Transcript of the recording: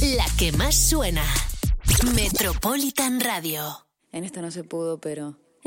La que más suena. Metropolitan Radio. En esta no se pudo, pero